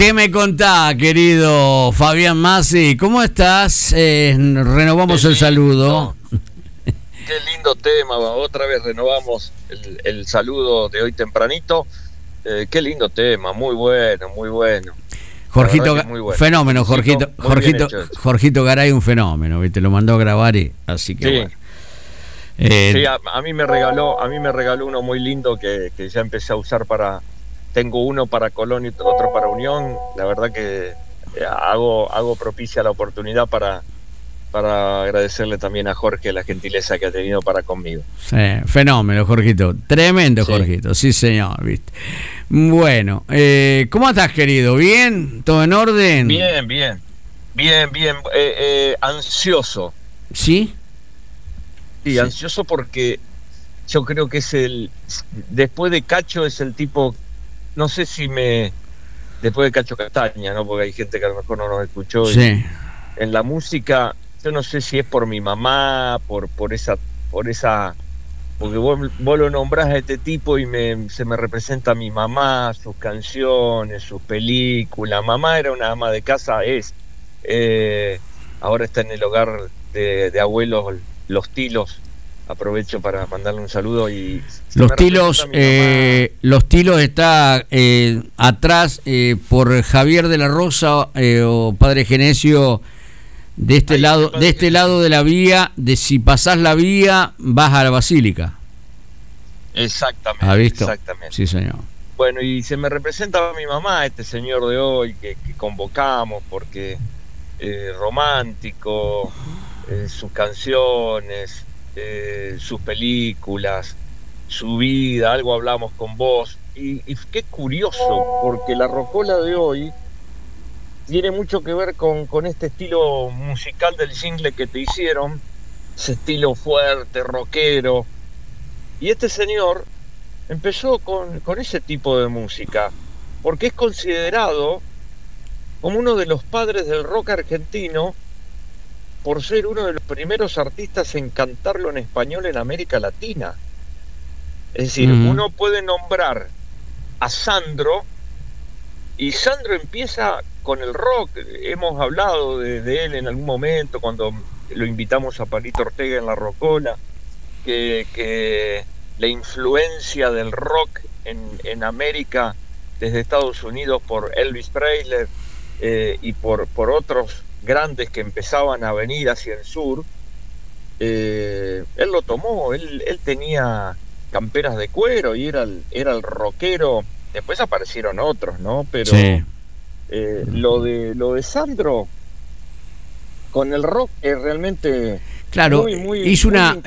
¿Qué me contá, querido Fabián Masi? ¿Cómo estás? Renovamos el saludo. Qué lindo tema, otra vez renovamos el saludo de hoy tempranito. Qué lindo tema, muy bueno, muy bueno. Jorgito, muy bueno. Fenómeno, Jorgito Garay, un fenómeno, ¿viste? Lo mandó a grabar y así que sí. bueno. Sí, a mí me regaló uno muy lindo que ya empecé a usar tengo uno para Colón y otro para Unión. La verdad que hago propicia la oportunidad para agradecerle también a Jorge la gentileza que ha tenido para conmigo. Sí, fenómeno, Jorgito. Tremendo, sí. Jorgito. Sí, señor, ¿viste? Bueno, ¿cómo estás, querido? ¿Bien? ¿Todo en orden? Bien. Ansioso. ¿Sí? Sí, ansioso porque yo creo que después de Cacho es el tipo, no sé si después de Cacho Castaña, ¿no? Porque hay gente que a lo mejor no nos escuchó. Sí. En la música, yo no sé si es por mi mamá, por esa, porque vos lo nombrás a este tipo y se me representa a mi mamá, sus canciones, sus películas. Mamá era una ama de casa, ahora está en el hogar de abuelos, Los Tilos. Aprovecho para mandarle un saludo y Los Tilos está atrás por Javier de la Rosa o Padre Genesio. De este lado de la vía, si pasás la vía, vas a la Basílica. Exactamente. ¿Has visto? Exactamente. Sí, señor. Bueno, y se me representa a mi mamá, este señor de hoy que convocamos, porque romántico, sus canciones, sus películas, su vida, algo hablamos con vos. Y qué curioso, porque la rocola de hoy tiene mucho que ver con este estilo musical del jingle que te hicieron, ese estilo fuerte, rockero. Y este señor empezó con ese tipo de música, porque es considerado como uno de los padres del rock argentino, por ser uno de los primeros artistas en cantarlo en español en América Latina. Es decir, uno puede nombrar a Sandro, y Sandro empieza con el rock. Hemos hablado de él en algún momento cuando lo invitamos a Palito Ortega en La Rocola, que la influencia del rock en América desde Estados Unidos por Elvis Presley y por otros grandes que empezaban a venir hacia el sur, él lo tomó. Él tenía camperas de cuero y era el rockero. Después aparecieron otros, ¿no? Pero sí. Lo de Sandro con el rock es realmente, claro, hizo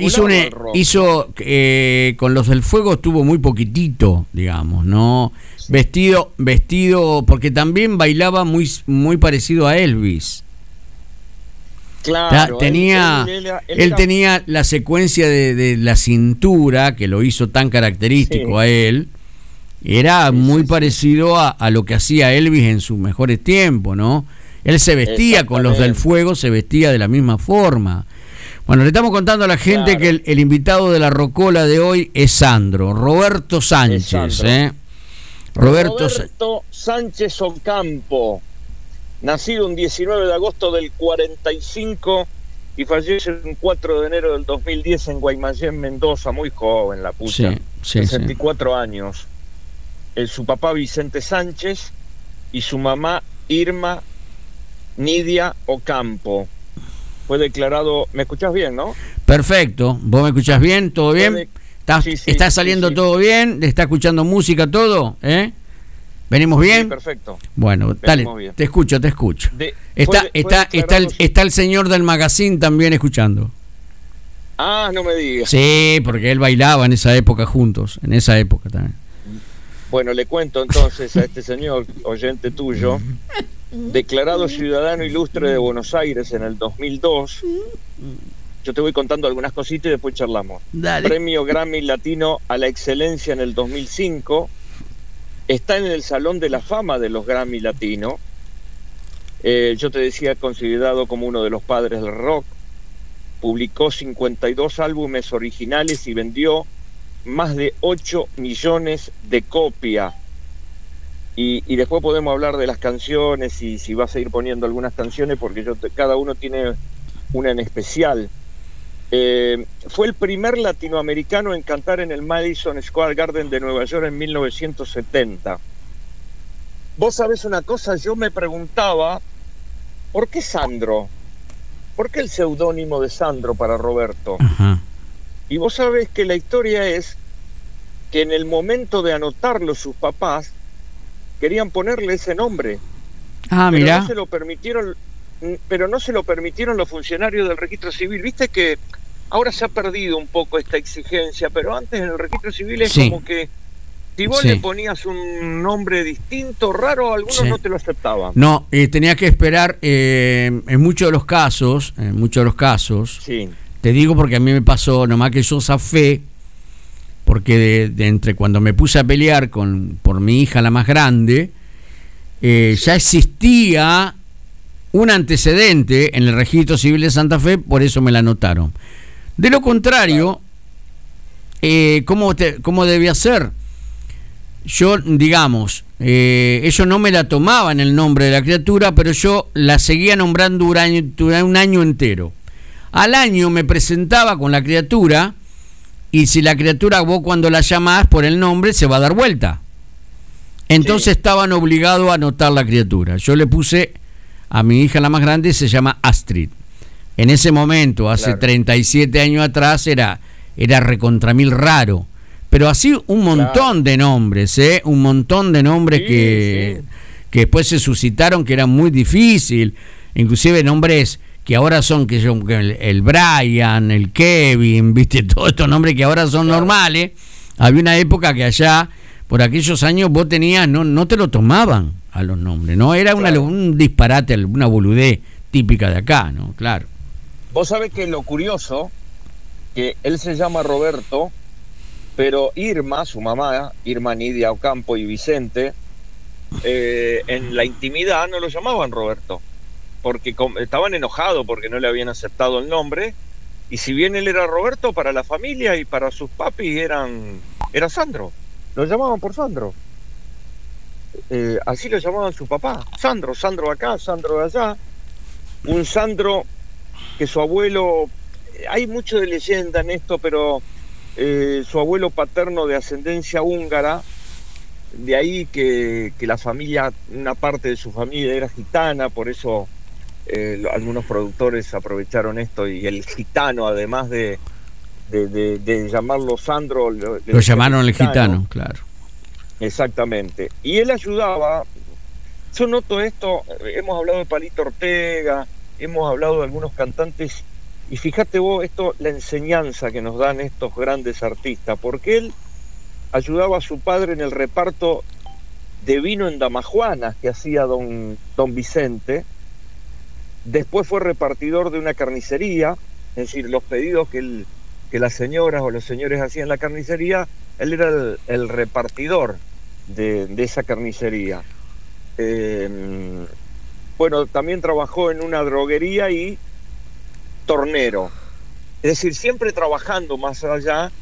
con Los del Fuego estuvo muy poquitito, digamos, ¿no? Sí. Vestido, porque también bailaba muy parecido a Elvis. Claro, él tenía la secuencia de la cintura que lo hizo tan característico, sí, a él. Era muy parecido a lo que hacía Elvis en sus mejores tiempos, ¿no? Él se vestía con Los del Fuego, se vestía de la misma forma. Bueno, le estamos contando a la gente, claro, que el invitado de la rocola de hoy es Sandro, Roberto Sánchez. Roberto Sánchez Ocampo, nacido un 19 de agosto del 45 y falleció el 4 de enero del 2010 en Guaymallén, Mendoza, muy joven, la pucha, 64 años. Su papá Vicente Sánchez y su mamá Irma Nidia Ocampo. Fue declarado... ¿Me escuchás bien, no? Perfecto. ¿Vos me escuchás bien? ¿Todo bien? ¿Está saliendo todo bien? ¿Está escuchando música todo? ¿Venimos bien? Sí, perfecto. Bueno, dale, bien. Te escucho. Está el señor del magazine también escuchando. Ah, no me digas. Sí, porque él bailaba en esa época juntos, en esa época también. Bueno, le cuento entonces a este señor, oyente tuyo, declarado ciudadano ilustre de Buenos Aires en el 2002. Yo te voy contando algunas cositas y después charlamos. Dale. Premio Grammy Latino a la Excelencia en el 2005. Está en el Salón de la Fama de los Grammy Latino. Yo te decía, considerado como uno de los padres del rock. Publicó 52 álbumes originales y vendió más de 8 millones de copias. y después podemos hablar de las canciones y si vas a ir poniendo algunas canciones, porque cada uno tiene una en especial. Fue el primer latinoamericano en cantar en el Madison Square Garden de Nueva York en 1970. Vos sabés una cosa, yo me preguntaba, ¿por qué Sandro? ¿Por qué el seudónimo de Sandro para Roberto? Ajá. Y vos sabés que la historia es que en el momento de anotarlo sus papás querían ponerle ese nombre. Ah, pero mirá. no se lo permitieron, pero no se lo permitieron los funcionarios del registro civil. Viste que ahora se ha perdido un poco esta exigencia, pero antes en el registro civil es Sí. como que si vos Sí. le ponías un nombre distinto, raro, algunos Sí. no te lo aceptaban. No, tenía que esperar en muchos de los casos, Sí, te digo porque a mí me pasó, nomás que yo zafé, porque de entre cuando me puse a pelear por mi hija la más grande, ya existía un antecedente en el registro civil de Santa Fe, por eso me la anotaron. De lo contrario, ¿cómo debía ser? Yo, digamos, ellos no me la tomaban el nombre de la criatura, pero yo la seguía nombrando durante un año entero. Al año me presentaba con la criatura, y si la criatura vos cuando la llamás por el nombre se va a dar vuelta. Entonces estaban obligados a anotar la criatura. Yo le puse a mi hija la más grande, se llama Astrid. En ese momento, hace 37 años atrás, era recontra mil raro. Pero así un montón de nombres, un montón de nombres que después se suscitaron, que eran muy difícil, inclusive nombres que ahora son el Brian, el Kevin, viste, todos estos nombres que ahora son normales. Había una época que allá, por aquellos años, vos tenías, no te lo tomaban a los nombres, ¿no? Era un disparate, una boludez típica de acá, ¿no? Claro. Vos sabés que lo curioso, que él se llama Roberto, pero Irma, su mamá, Irma Nidia Ocampo y Vicente, en la intimidad no lo llamaban Roberto, porque estaban enojados porque no le habían aceptado el nombre, y si bien él era Roberto, para la familia y para sus papis era Sandro, lo llamaban por Sandro. Así lo llamaban su papá, Sandro acá, Sandro de allá, un Sandro que su abuelo, hay mucho de leyenda en esto, pero su abuelo paterno de ascendencia húngara, de ahí que la familia, una parte de su familia era gitana, por eso algunos productores aprovecharon esto, y el gitano, además de llamarlo Sandro, lo llamaron el gitano, claro. Exactamente. Y él ayudaba. Yo noto esto, hemos hablado de Palito Ortega, hemos hablado de algunos cantantes, y fíjate vos la enseñanza que nos dan estos grandes artistas, porque él ayudaba a su padre en el reparto de vino en Damajuanas que hacía don Vicente. Después fue repartidor de una carnicería, es decir, los pedidos que las señoras o los señores hacían en la carnicería, él era el repartidor de esa carnicería. Bueno, también trabajó en una droguería y tornero. Es decir, siempre trabajando más allá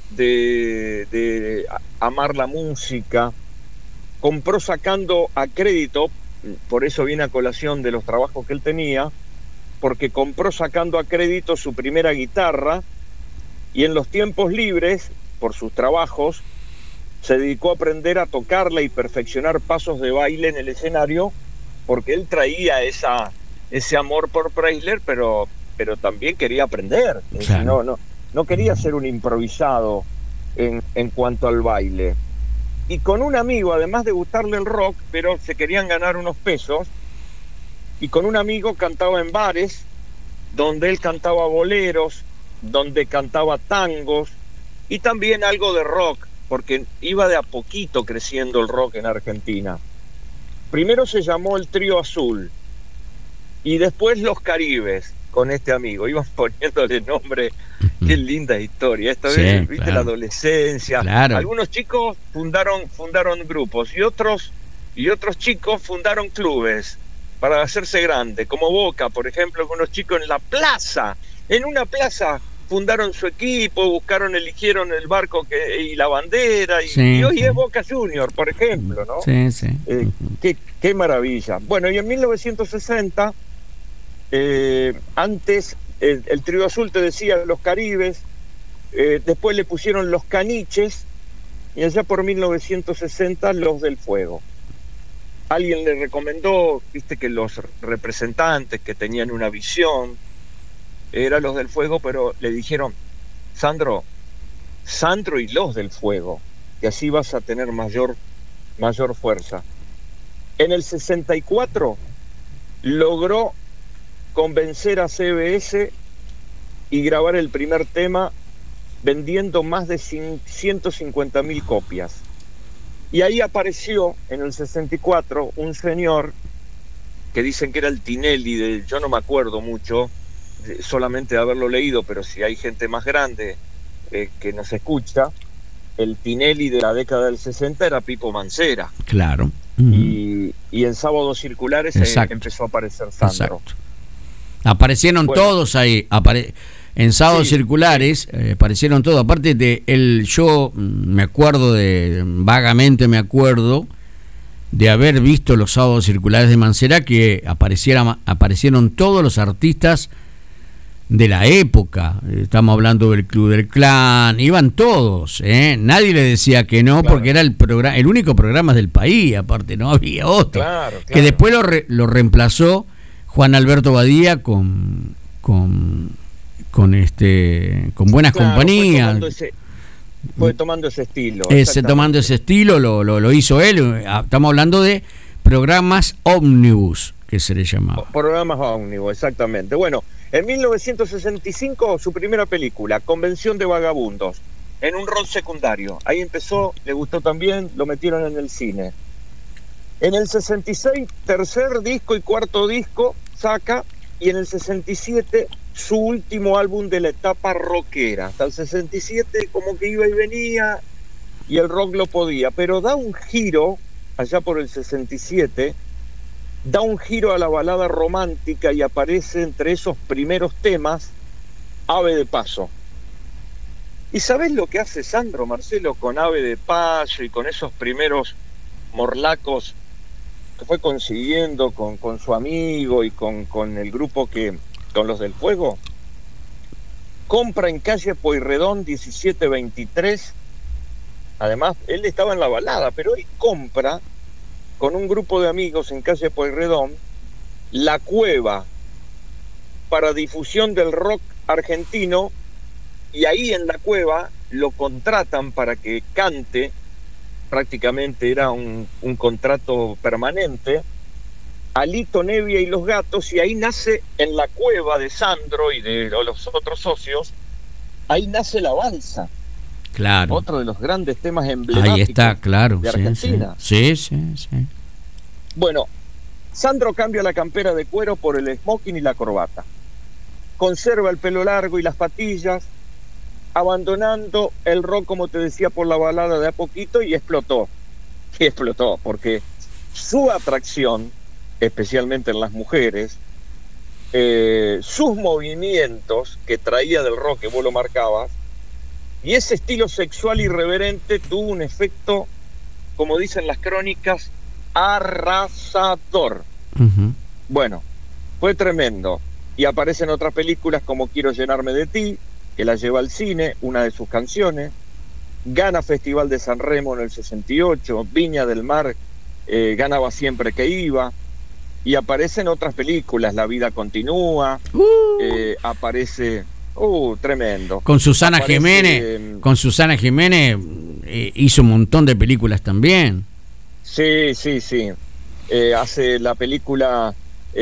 de amar la música. Compró sacando a crédito, por eso viene a colación de los trabajos que él tenía, porque compró sacando a crédito su primera guitarra, y en los tiempos libres, por sus trabajos, se dedicó a aprender a tocarla y perfeccionar pasos de baile en el escenario, porque él traía ese amor por Preisler, pero también quería aprender. Claro. No quería ser un improvisado en cuanto al baile. Y con un amigo, además de gustarle el rock, pero se querían ganar unos pesos, y con un amigo cantaba en bares, donde él cantaba boleros, donde cantaba tangos, y también algo de rock, porque iba de a poquito creciendo el rock en Argentina. Primero se llamó el Trío Azul, y después Los Caribes, con este amigo. Iban poniéndole nombre. Qué linda historia. Esta vez, viste, claro. La adolescencia. Claro. Algunos chicos fundaron grupos, y otros chicos fundaron clubes para hacerse grande, como Boca, por ejemplo, con unos chicos en una plaza fundaron su equipo, eligieron el barco y la bandera, y hoy es Boca Junior, por ejemplo, ¿no? Sí. Qué maravilla. Bueno, y en 1960, antes el Trío Azul, te decía, los Caribes, después le pusieron los Caniches, y allá por 1960 los del Fuego. Alguien le recomendó, viste que los representantes que tenían una visión eran los del Fuego, pero le dijeron, Sandro y los del Fuego, que así vas a tener mayor fuerza. En el 64 logró convencer a CBS y grabar el primer tema vendiendo más de 150.000 copias. Y ahí apareció en el 64 un señor que dicen que era el Tinelli, yo no me acuerdo mucho, solamente de haberlo leído, pero si hay gente más grande que nos escucha, el Tinelli de la década del 60 era Pipo Mancera. Claro. Y en Sábados Circulares empezó a aparecer Sandro. Exacto. Aparecieron todos ahí. En Sábados Circulares aparecieron todos. Aparte de yo vagamente me acuerdo de haber visto los Sábados Circulares de Mancera, que aparecieron todos los artistas de la época. Estamos hablando del Club del Clan, iban todos, nadie le decía que no, claro, porque era el único programa del país, aparte no había otro. Claro. Que después lo reemplazó Juan Alberto Badía con Buenas Compañías. Fue tomando ese estilo. Tomando ese estilo lo hizo él. Estamos hablando de programas ómnibus, que se le llamaba. Programas ómnibus, exactamente. Bueno, en 1965 su primera película, Convención de Vagabundos, en un rol secundario. Ahí empezó, le gustó también, lo metieron en el cine. En el 66, tercer disco y cuarto disco saca, y en el 67 su último álbum de la etapa rockera. Hasta el 67 como que iba y venía y el rock lo podía, pero da un giro, allá por el 67, da un giro a la balada romántica y aparece entre esos primeros temas Ave de Paso. ¿Y sabés lo que hace Sandro, Marcelo, con Ave de Paso y con esos primeros morlacos que fue consiguiendo con su amigo y con el grupo con los del Fuego? Compra en calle Pueyrredón 1723. Además, él estaba en la balada, pero él compra con un grupo de amigos en calle Pueyrredón La Cueva para difusión del rock argentino, y ahí en La Cueva lo contratan para que cante. Prácticamente era un contrato permanente, Alito Nevia y los Gatos, y ahí nace, en La Cueva de Sandro y de los otros socios, ahí nace La Balsa. Claro. Otro de los grandes temas emblemáticos. Ahí está, claro, de Argentina. Sí. Bueno, Sandro cambia la campera de cuero por el smoking y la corbata. Conserva el pelo largo y las patillas, abandonando el rock, como te decía, por la balada de a poquito, y explotó, porque su atracción, especialmente en las mujeres, sus movimientos que traía del rock, que vos lo marcabas, y ese estilo sexual irreverente tuvo un efecto, como dicen las crónicas, arrasador. Uh-huh. Bueno, fue tremendo, y aparecen otras películas como Quiero llenarme de ti, que la lleva al cine, una de sus canciones. Gana Festival de San Remo en el 68, Viña del Mar, ganaba siempre que iba, y aparecen otras películas, La vida continúa, aparece, tremendo. Con Susana Jiménez, hizo un montón de películas también. Sí. Hace la película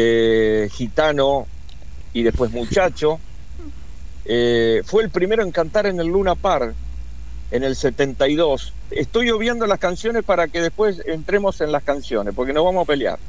Gitano y después Muchacho. Fue el primero en cantar en el Luna Park en el 72. Estoy obviando las canciones para que después entremos en las canciones, porque nos vamos a pelear.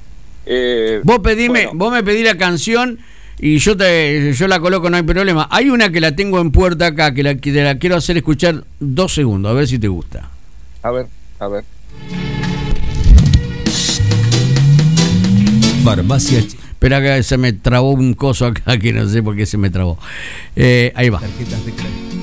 Vos me pedís la canción y yo la coloco, no hay problema. Hay una que la tengo en puerta acá, que te la quiero hacer escuchar 2 segundos, a ver si te gusta. A ver. Farmacia. Espera que se me trabó un coso acá que no sé por qué se me trabó. Ahí va. Tarjetas de crédito.